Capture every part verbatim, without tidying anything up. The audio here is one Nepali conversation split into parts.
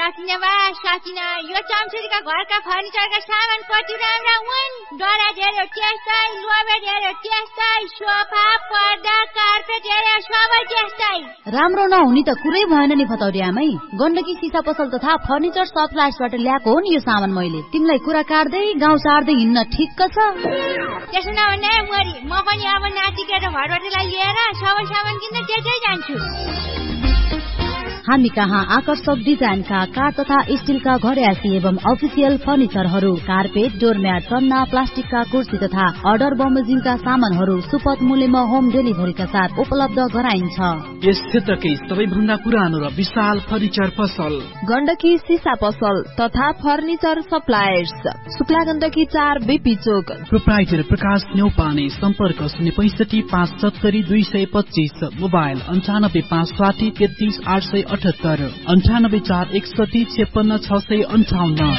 सकिन बा सकिन यो चम्चुरीका घरका फर्निचरका सामान कति राम्रा हुन् डरा धेरै त्यस्तै लोबे धेरै त्यस्तै सोफा पर्दा कार्पेट धेरै सबै त्यस्तै राम्रो नहुने त कुरै भएन नि फतौरियामै गण्डकी सिसा पसल तथा फर्निचर सप्लायर्सबाट ल्याएको हो नि यो सामान मैले तिमीलाई कुरा काट्दै गाउँ सार्दै हिँड्न ठिक्क छ त्यसो नभने मरी म पनि अब नातिकेर घरबाटलाई लिएर सबै सामान किन्न त्यतै जान्छु हामी कहाँ आकर्षक डिजाइनका काठ तथा स्टिलका घरयासी एवं अफिसियल फर्निचरहरू कार्पेट डोरम्याट सन्ना प्लास्टिकका कुर्सी तथा अर्डर बमोजिमका सामानहरू सुपथ मूल्यमा होम डेलिभरीका साथ उपलब्ध गराइन्छ यस क्षेत्रकै सबैभन्दा पुरानो र विशाल फर्निचर पसल गण्डकी सिसा पसल तथा फर्निचर सप्लायर्स शुक्ला गण्डकी चार बीपी चोक प्रोप्राइटर प्रकाश न्यौपाने सम्पर्क शून्य पैंसठी पाँच सत्तरी दुई सय पच्चीस मोबाइल अन्ठानब्बे पाँच साठी तेत्तीस आठ सय अठहत्तर अन्ठानब्बे चार एकसठी छेपन्न छ सय अन्ठाउन्न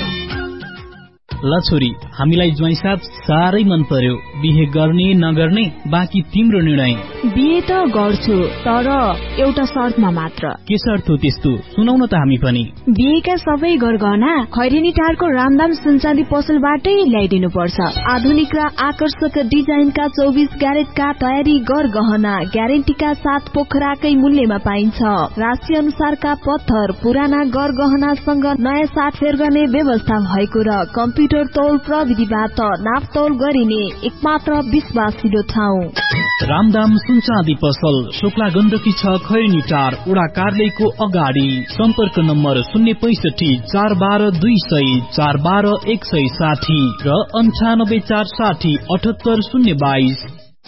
ल छोरी हामीलाई ज्वाइँ साहब साह्रै मन पर्यो बिहे गर्ने नगर्ने बाँकी तिम्रो निर्णय बिहे त गर्छु तर एउटा शर्तमा मात्र के शर्त हो त्यस्तो सुनाउन त हामी पनि बिहेका सबै गरगहना खैरेनी टारको रामदाम सुनचाँदी पसलबाटै ल्याइदिनु पर्छ आधुनिक र आकर्षक डिजाइनका चौबिस क्यारेटका तयारी गरगहना ग्यारेन्टीका साथ पोखराकै मूल्यमा पाइन्छ राशि अनुसारका पत्थर पुराना गरगहनासँग नयाँ साटफेर गर्ने व्यवस्था भएको र कम्प्युटर तौल प्रविधिबाट नापतौल गरिने एकमात्र विश्वासिलो ठाउँ रामदाम सुनचाँदी पसल शुक्ला गण्डकी छ खैरनी टार उडा कार्यालयको अगाडि सम्पर्क नम्बर शून्य पैंसठी चार बाह्र दुई सय चार बाह्र एक सय साठी र अन्ठानब्बे चार साठी अठहत्तर शून्य बाइस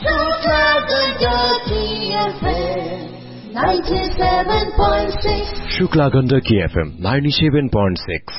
Shukla Gandaki FM ninety seven point six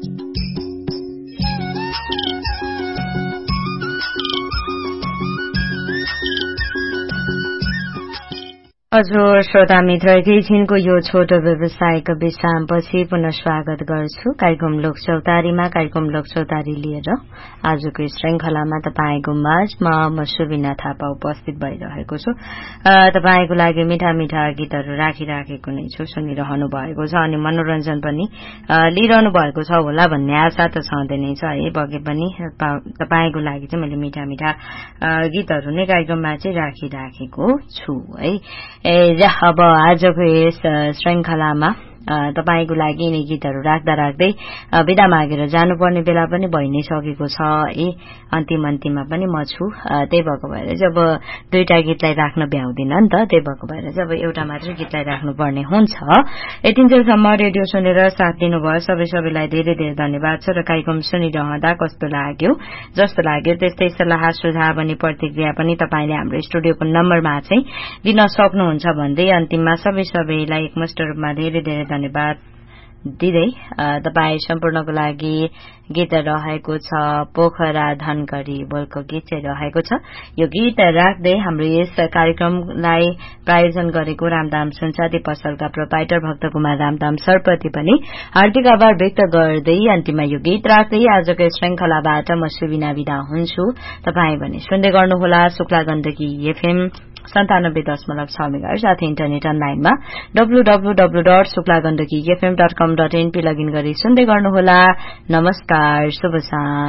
हजुर श्रोता मित्र एकैछिनको यो छोटो व्यवसायिक विश्रामपछि पुनः स्वागत गर्छु कार्यक्रम लोकचौतारीमा कार्यक्रम लोकचौतारी लिएर आजको श्रृंखलामा तपाईको माझमा म सुबिना थापा उपस्थित भइरहेको छु तपाईको लागि मिठा मिठा गीतहरू राखिराखेको नै छु सुनिरहनु भएको छ अनि मनोरञ्जन पनि लिइरहनु भएको छ होला भन्ने आशा त छँदै नै छ है बगे पनि तपाईको लागि चाहिँ मैले मिठा मिठा गीतहरू नै कार्यक्रममा चाहिँ राखिराखेको छु है ए अब आजको यस श्रृंखलामा तपाईको लागि यिनै गीतहरू राख्दा राख्दै बिदा मागेर जानुपर्ने बेला पनि भइ नै सकेको छ है अन्तिम अन्तिममा पनि म छु त्यही भएको भएर चाहिँ अब दुईटा गीतलाई राख्न भ्याउँदिन नि त त्यही भएको भएर चाहिँ अब एउटा मात्रै गीतलाई राख्नुपर्ने हुन्छ यतिन्जेलसम्म रेडियो सुनेर साथ दिनुभयो सबै सबैलाई धेरै धेरै धन्यवाद छ र कार्यक्रम सुनिरहँदा कस्तो लाग्यो जस्तो लाग्यो त्यस्तै सल्लाह सुझाव अनि प्रतिक्रिया पनि तपाईले हाम्रो स्टुडियोको नम्बरमा चाहिँ दिन सक्नुहुन्छ भन्दै अन्तिममा सबै सबैलाई एकमुष्ट रूपमा धेरै धेरै धन्यवाद दिदै तपाई सम्पूर्णको लागि गीत रहेको छ पोखरा धनगढी बोलको गीत चाहिँ रहेको छ यो गीत राख्दै हाम्रो यस कार्यक्रमलाई प्रायोजन गरेको रामदाम सुनचाँदी पसलका प्रोपाइटर भक्त कुमार रामदाम सरप्रति पनि हार्दिक आभार व्यक्त गर्दै अन्तिममा यो गीत राख्दै आजको श्रृंखलाबाट म सुबिना बिदा हुन्छु तपाई पनि सुन्दै गर्नुहोला शुक्ला गण्डकी एफएम सन्तानब्बे दशमलव छ मेगाहर्ज साथै इन्टरनेट अनलाइनमा W W W dot Shukla Gandaki FM dot कम डट एनपी लगइन गरी सुन्दै गर्नुहोला नमस्कार शुभ साँझ